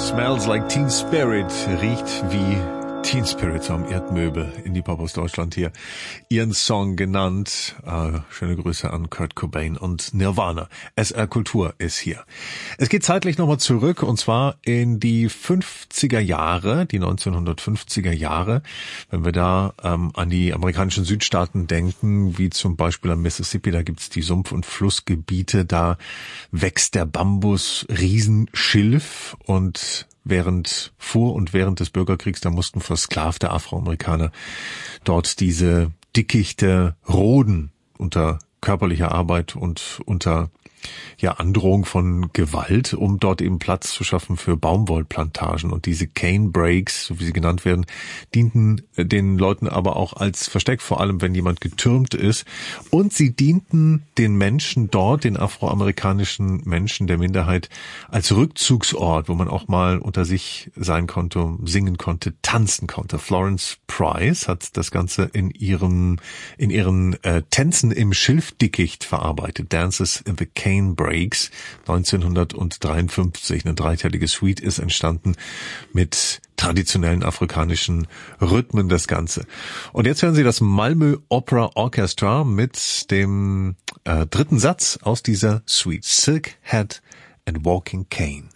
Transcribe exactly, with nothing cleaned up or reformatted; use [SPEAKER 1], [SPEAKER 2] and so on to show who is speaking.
[SPEAKER 1] Smells like Teen Spirit, riecht wie Teen Spirit am Erdmöbel in die Pop aus Deutschland hier. Ihren Song genannt. Äh, schöne Grüße an Kurt Cobain und Nirvana. S R Kultur ist hier. Es geht zeitlich nochmal zurück und zwar in die fünfziger Jahre, die neunzehnhundertfünfziger Jahre. Wenn wir da ähm, an die amerikanischen Südstaaten denken, wie zum Beispiel am Mississippi, da gibt's die Sumpf- und Flussgebiete, da wächst der Bambus Riesenschilf und während vor und während des Bürgerkriegs, da mussten versklavte Afroamerikaner dort diese Dickichte roden unter körperlicher Arbeit und unter ja Androhung von Gewalt, um dort eben Platz zu schaffen für Baumwollplantagen. Und diese Cane Breaks, so wie sie genannt werden, dienten den Leuten aber auch als Versteck, vor allem wenn jemand getürmt ist. Und sie dienten den Menschen dort, den afroamerikanischen Menschen der Minderheit, als Rückzugsort, wo man auch mal unter sich sein konnte, singen konnte, tanzen konnte. Florence Price hat das Ganze in ihrem in ihren äh, Tänzen im Schilfdickicht verarbeitet. Dances in the Cane Breaks neunzehnhundertdreiundfünfzig. Eine dreiteilige Suite ist entstanden mit traditionellen afrikanischen Rhythmen, das Ganze. Und jetzt hören Sie das Malmö Opera Orchestra mit dem äh, dritten Satz aus dieser Suite. Silk Hat and Walking Cane.